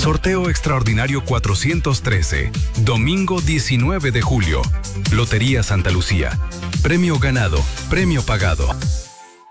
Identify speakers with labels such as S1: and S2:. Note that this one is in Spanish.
S1: Sorteo extraordinario 413. Domingo 19 de julio. Lotería Santa Lucía. Premio ganado. Premio pagado.